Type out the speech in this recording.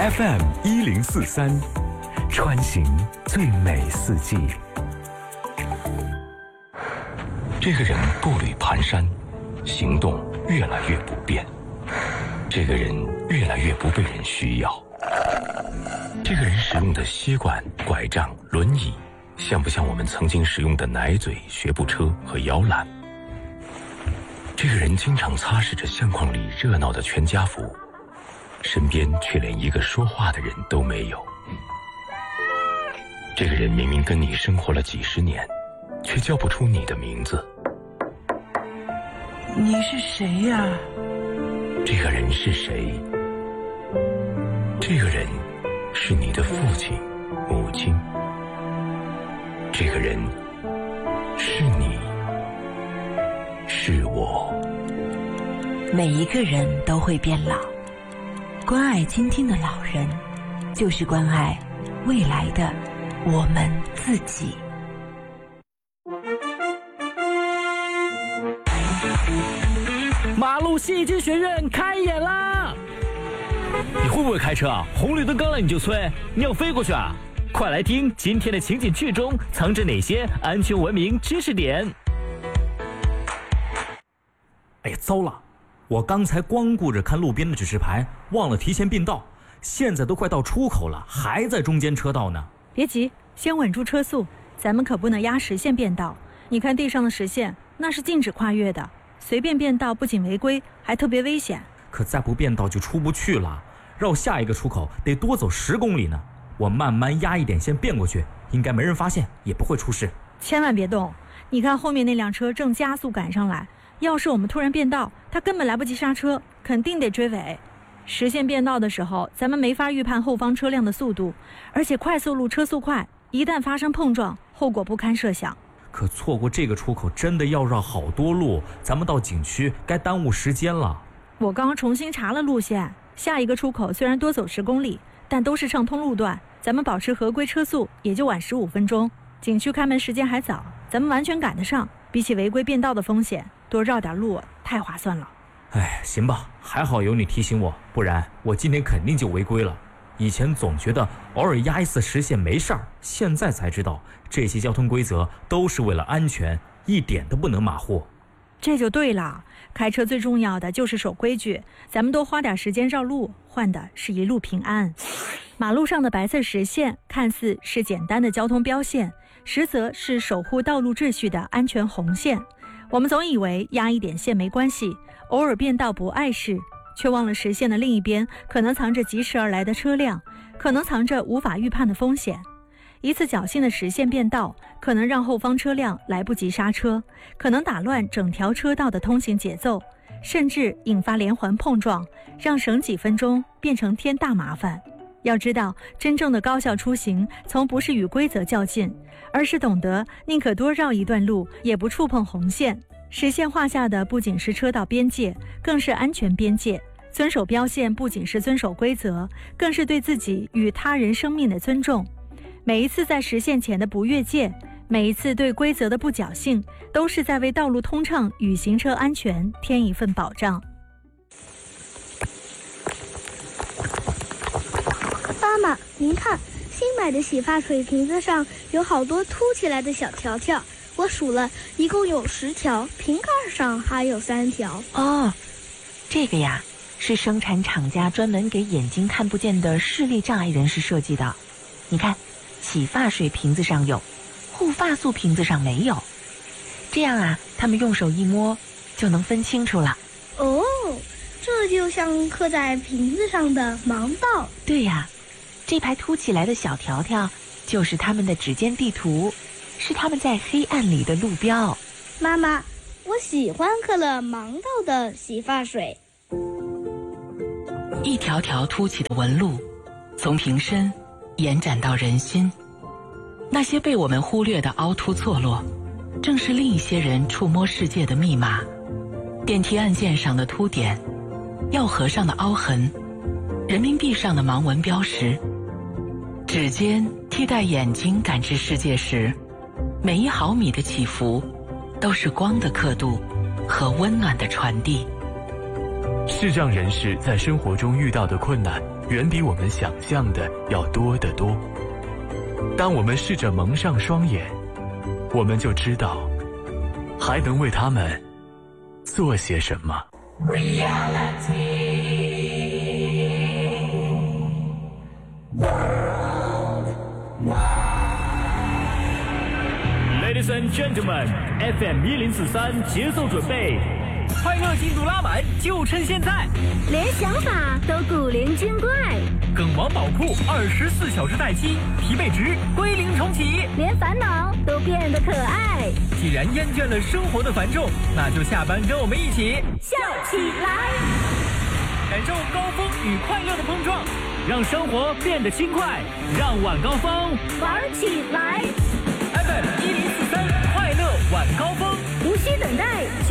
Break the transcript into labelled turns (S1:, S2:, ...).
S1: FM1043，穿行最美四季。这个人步履蹒跚，行动越来越不便。这个人越来越不被人需要。这个人使用的吸管、拐杖、轮椅，像不像我们曾经使用的奶嘴、学步车和摇篮？这个人经常擦拭着相框里热闹的全家福，身边却连一个说话的人都没有。这个人明明跟你生活了几十年，却叫不出你的名字。
S2: 你是谁呀？
S1: 这个人是谁？这个人是你的父亲、母亲。这个人是你，是我。
S3: 每一个人都会变老，关爱今天的老人，就是关爱未来的我们自己。
S4: 马路戏剧学院开演啦！你会不会开车啊？红绿灯刚来你就催，你要飞过去啊？快来听今天的情景剧中藏着哪些安全文明知识点。
S5: 哎呀，糟了！我刚才光顾着看路边的指示牌，忘了提前并道，现在都快到出口了，还在中间车道呢。
S6: 别急，先稳住车速，咱们可不能压实线变道。你看地上的实线，那是禁止跨越的，随便变道不仅违规，还特别危险。
S5: 可再不变道就出不去了，绕下一个出口得多走10公里呢。我慢慢压一点线变过去，应该没人发现，也不会出事。
S6: 千万别动，你看后面那辆车正加速赶上来，要是我们突然变道，他根本来不及刹车，肯定得追尾。实线变道的时候，咱们没法预判后方车辆的速度，而且快速路车速快，一旦发生碰撞，后果不堪设想。
S5: 可错过这个出口真的要绕好多路，咱们到景区该耽误时间了。
S6: 我刚刚重新查了路线，下一个出口虽然多走10公里，但都是畅通路段，咱们保持合规车速也就晚15分钟。景区开门时间还早，咱们完全赶得上，比起违规变道的风险，多绕点路太划算了。
S5: 哎，行吧，还好有你提醒我，不然我今天肯定就违规了。以前总觉得偶尔压一次实线没事儿，现在才知道这些交通规则都是为了安全，一点都不能马虎。
S6: 这就对了，开车最重要的就是守规矩，咱们多花点时间绕路，换的是一路平安。马路上的白色实线看似是简单的交通标线，实则是守护道路秩序的安全红线。我们总以为压一点线没关系，偶尔变道不碍事，却忘了实线的另一边可能藏着疾驰而来的车辆，可能藏着无法预判的风险。一次侥幸的实线变道，可能让后方车辆来不及刹车，可能打乱整条车道的通行节奏，甚至引发连环碰撞，让省几分钟变成天大麻烦。要知道，真正的高效出行从不是与规则较劲，而是懂得宁可多绕一段路，也不触碰红线。实线画下的不仅是车道边界，更是安全边界。遵守标线不仅是遵守规则，更是对自己与他人生命的尊重。每一次在实线前的不越界，每一次对规则的不侥幸，都是在为道路通畅与行车安全添一份保障。
S7: 妈妈，您看，新买的洗发水瓶子上有好多凸起来的小条条，我数了，一共有10条，瓶盖上还有3条。
S3: 哦，这个呀，是生产厂家专门给眼睛看不见的视力障碍人士设计的。你看，洗发水瓶子上有，护发素瓶子上没有，这样啊，他们用手一摸就能分清楚了。
S7: 哦，这就像刻在瓶子上的盲道。
S3: 对呀，这排凸起来的小条条就是他们的指尖地图，是他们在黑暗里的路标。
S7: 妈妈，我喜欢刻了盲道的洗发水。
S3: 一条条凸起的纹路，从瓶身延展到人心。那些被我们忽略的凹凸错落，正是另一些人触摸世界的密码。电梯按键上的凸点，药盒上的凹痕，人民币上的盲文标识。指尖替代眼睛感知世界时，每1毫米的起伏都是光的刻度和温暖的传递。
S2: 视障人士在生活中遇到的困难，远比我们想象的要多得多。当我们试着蒙上双眼，我们就知道还能为他们做些什么。
S4: Ladies and gentlemen, FM 1043节奏准备，快乐进度拉满，就趁现在！
S8: 连想法都古灵精怪，
S4: 梗王宝库24小时待机，疲惫值归零重启，
S8: 连烦恼都变得可爱。
S4: 既然厌倦了生活的繁重，那就下班跟我们一起
S8: 笑起来，
S4: 感受高峰与快乐的碰撞，让生活变得轻快，让晚高峰
S8: 玩起来。